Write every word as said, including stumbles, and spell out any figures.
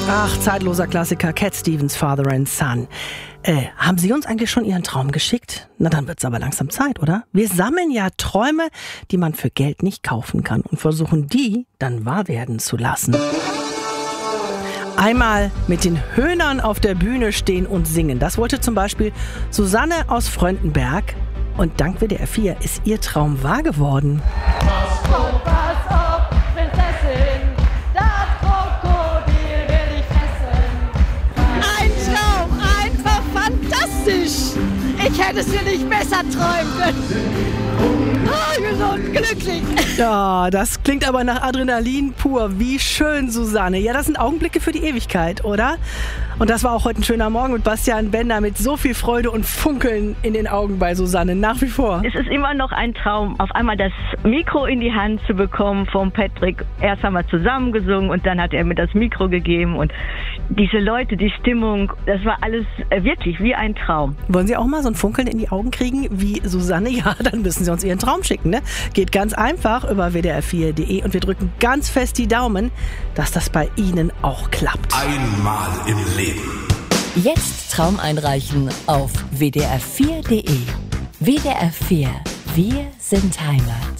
Ach, zeitloser Klassiker, Cat Stevens, Father and Son. Äh, haben Sie uns eigentlich schon Ihren Traum geschickt? Na, dann wird's aber langsam Zeit, oder? Wir sammeln ja Träume, die man für Geld nicht kaufen kann und versuchen die dann wahr werden zu lassen. Einmal mit den Höhnern auf der Bühne stehen und singen. Das wollte zum Beispiel Susanne aus Fröndenberg. Und dank W D R vier ist ihr Traum wahr geworden. Pass auf, pass auf, Prinzessin, das Krokodil will ich fressen. Ein Traum, einfach fantastisch. Ich hätte es mir nicht besser träumen können. Oh, ich bin so glücklich. Ja, das klingt aber nach Adrenalin pur. Wie schön, Susanne. Ja, das sind Augenblicke für die Ewigkeit, oder? Und das war auch heute ein schöner Morgen mit Bastian Bender mit so viel Freude und Funkeln in den Augen bei Susanne. Nach wie vor. Es ist immer noch ein Traum, auf einmal das Mikro in die Hand zu bekommen vom Patrick. Erst haben wir zusammen gesungen und dann hat er mir das Mikro gegeben. Und diese Leute, die Stimmung, das war alles wirklich wie ein Traum. Wollen Sie auch mal so ein Funkeln in die Augen kriegen wie Susanne? Ja, dann müssen Sie uns Ihren Traum schicken, ne? Geht ganz einfach über w d r vier punkt d e und wir drücken ganz fest die Daumen, dass das bei Ihnen auch klappt. Einmal im Leben. Jetzt Traum einreichen auf w d r vier punkt d e. W D R vier. Wir sind Heimat.